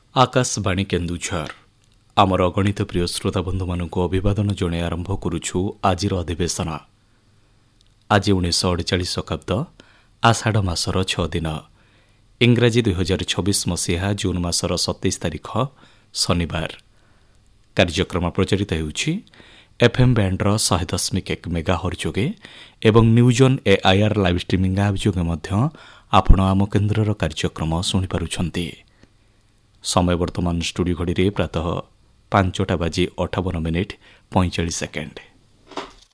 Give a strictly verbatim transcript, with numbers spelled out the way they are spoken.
आकाशवाणी केन्दुझर आमर अगणित प्रिय श्रोता बंधु मानक अभिवादन जणे आरंभ करुछु आजिर अधिवेशन। आज उन्नीस अड़चाश शताब्द आषाढ़ मासर छ दिन इंग्राजी दुई हजार छब्बीस मसीहा जून मासर सतैश तारिख शनिवार। कार्यक्रम प्रचारित होउछि एफएम बैंड्र शहे दशमिक एक मेगा हर जोगे एवं news on AIR live streaming app जोगे मध्य आपण आम केन्द्रर कार्यक्रम शुणिपारुछन्ति। समय वर्तमान स्टूडियो घड़ी प्रातः पांचटा बाजी अठावन मिनिट पैंचाश सेकेंड।